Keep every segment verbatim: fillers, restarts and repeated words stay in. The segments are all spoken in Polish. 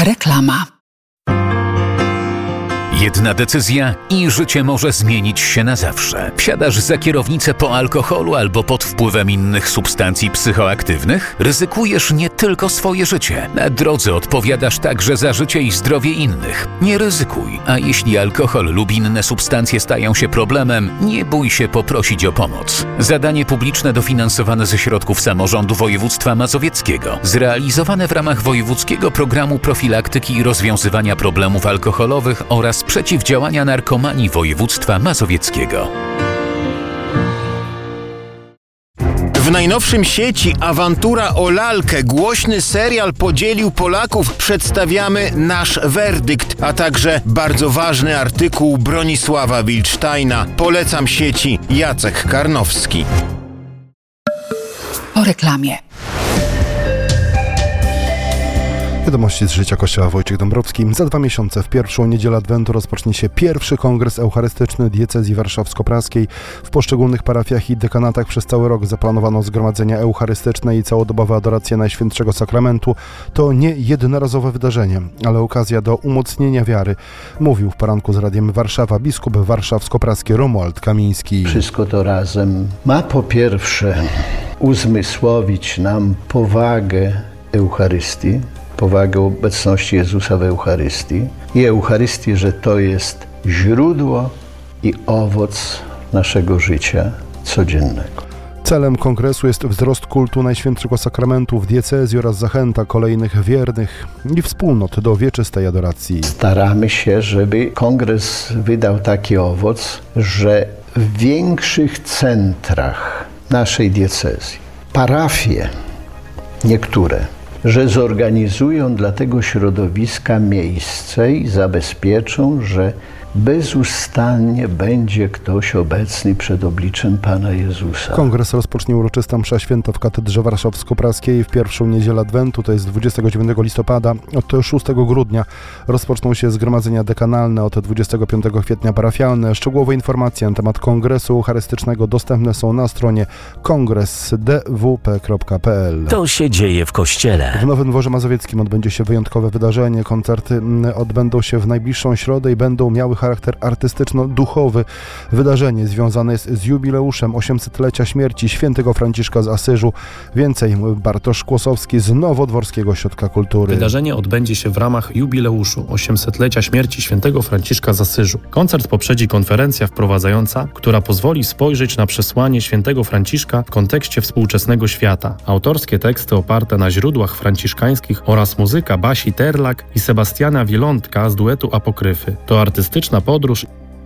Reklama. Jedna decyzja i życie może zmienić się na zawsze. Wsiadasz za kierownicę po alkoholu albo pod wpływem innych substancji psychoaktywnych? Ryzykujesz nie tylko swoje życie. Na drodze odpowiadasz także za życie i zdrowie innych. Nie ryzykuj, a jeśli alkohol lub inne substancje stają się problemem, nie bój się poprosić o pomoc. Zadanie publiczne dofinansowane ze środków samorządu województwa mazowieckiego, zrealizowane w ramach Wojewódzkiego Programu Profilaktyki i Rozwiązywania Problemów Alkoholowych oraz przeciwdziałania narkomanii województwa mazowieckiego. W najnowszym sieci Awantura o lalkę głośny serial podzielił Polaków. Przedstawiamy nasz werdykt, a także bardzo ważny artykuł Bronisława Wilcztajna. Polecam sieci Jacek Karnowski. Po reklamie. Wiadomości z życia Kościoła. Wojciech Dąbrowski. Za dwa miesiące, w pierwszą niedzielę Adwentu, rozpocznie się pierwszy kongres eucharystyczny diecezji warszawsko-praskiej. W poszczególnych parafiach i dekanatach przez cały rok zaplanowano zgromadzenia eucharystyczne i całodobowe adoracje Najświętszego Sakramentu. To nie jednorazowe wydarzenie, ale okazja do umocnienia wiary, mówił w poranku z Radiem Warszawa biskup warszawsko-praski Romuald Kamiński. Wszystko to razem ma po pierwsze uzmysłowić nam powagę Eucharystii, powagę obecności Jezusa w Eucharystii i Eucharystii, że to jest źródło i owoc naszego życia codziennego. Celem kongresu jest wzrost kultu Najświętszego Sakramentu w diecezji oraz zachęta kolejnych wiernych i wspólnot do wieczystej adoracji. Staramy się, żeby kongres wydał taki owoc, że w większych centrach naszej diecezji, parafie niektóre, że zorganizują dla tego środowiska miejsce i zabezpieczą, że bezustannie będzie ktoś obecny przed obliczem Pana Jezusa. Kongres rozpocznie uroczysta msza święta w Katedrze Warszawsko-Praskiej w pierwszą niedzielę Adwentu, to jest dwudziestego dziewiątego listopada. Od szóstego grudnia rozpoczną się zgromadzenia dekanalne, od dwudziestego piątego kwietnia parafialne. Szczegółowe informacje na temat kongresu eucharystycznego dostępne są na stronie kongres d w p kropka p l. To się dzieje w Kościele. W Nowym Dworze Mazowieckim odbędzie się wyjątkowe wydarzenie. Koncerty odbędą się w najbliższą środę i będą miały charakter artystyczno-duchowy. Wydarzenie związane jest z jubileuszem osiemsetlecia śmierci świętego Franciszka z Asyżu. Więcej Bartosz Kłosowski z Nowodworskiego Ośrodka Kultury. Wydarzenie odbędzie się w ramach jubileuszu osiemsetlecia śmierci świętego Franciszka z Asyżu. Koncert poprzedzi konferencja wprowadzająca, która pozwoli spojrzeć na przesłanie świętego Franciszka w kontekście współczesnego świata. Autorskie teksty oparte na źródłach franciszkańskich oraz muzyka Basi Terlak i Sebastiana Wielątka z duetu Apokryfy. To artystyczna podróż.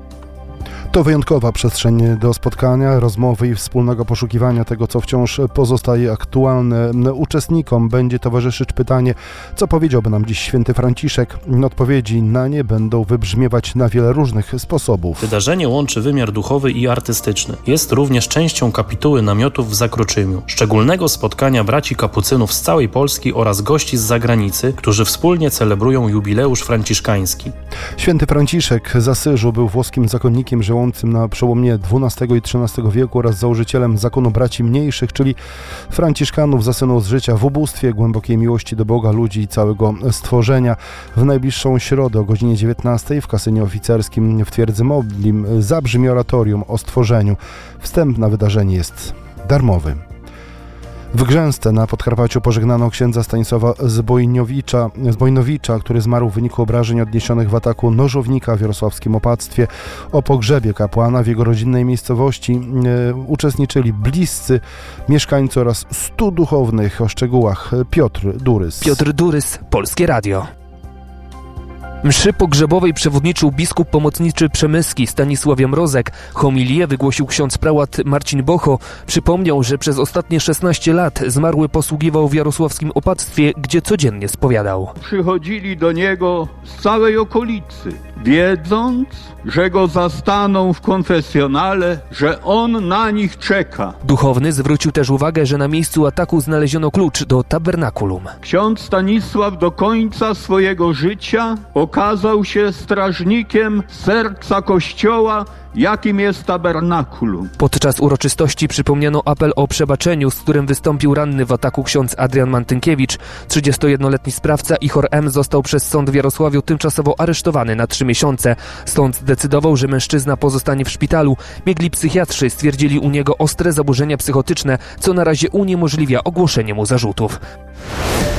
To wyjątkowa przestrzeń do spotkania, rozmowy i wspólnego poszukiwania tego, co wciąż pozostaje aktualne. Uczestnikom będzie towarzyszyć pytanie, co powiedziałby nam dziś święty Franciszek. Odpowiedzi na nie będą wybrzmiewać na wiele różnych sposobów. Wydarzenie łączy wymiar duchowy i artystyczny. Jest również częścią kapituły namiotów w Zakroczymiu, szczególnego spotkania braci kapucynów z całej Polski oraz gości z zagranicy, którzy wspólnie celebrują jubileusz franciszkański. Święty Franciszek z Asyżu był włoskim zakonnikiem żyjącym na przełomie dwunastego i trzynastego wieku oraz założycielem zakonu braci mniejszych, czyli franciszkanów za synów z życia w ubóstwie, głębokiej miłości do Boga, ludzi i całego stworzenia. W najbliższą środę o godzinie dziewiętnastej w kasynie oficerskim w Twierdzy Modlim zabrzmi oratorium o stworzeniu. Wstęp na wydarzenie jest darmowy. W Grzęsce na Podkarpaciu pożegnano księdza Stanisława Zbojnowicza, Zbojnowicza, który zmarł w wyniku obrażeń odniesionych w ataku nożownika w jarosławskim opactwie. O pogrzebie kapłana w jego rodzinnej miejscowości e, uczestniczyli bliscy mieszkańcy oraz stu duchownych. O szczegółach Piotr Durys. Piotr Durys, Polskie Radio. Mszy pogrzebowej przewodniczył biskup pomocniczy Przemyski Stanisław Jamrozek. Homilię wygłosił ksiądz prałat Marcin Bocho. Przypomniał, że przez ostatnie szesnaście lat zmarły posługiwał w jarosławskim opactwie, gdzie codziennie spowiadał. Przychodzili do niego z całej okolicy, wiedząc, że go zastaną w konfesjonale, że on na nich czeka. Duchowny zwrócił też uwagę, że na miejscu ataku znaleziono klucz do tabernakulum. Ksiądz Stanisław do końca swojego życia okazał się strażnikiem serca Kościoła, jakim jest tabernakulum. Podczas uroczystości przypomniano apel o przebaczeniu, z którym wystąpił ranny w ataku ksiądz Adrian Mantynkiewicz. trzydziestojednoletni sprawca Ichor M. został przez sąd w Jarosławiu tymczasowo aresztowany na trzy miesiące. Sąd zdecydował, że mężczyzna pozostanie w szpitalu. Biegli psychiatrzy stwierdzili u niego ostre zaburzenia psychotyczne, co na razie uniemożliwia ogłoszenie mu zarzutów.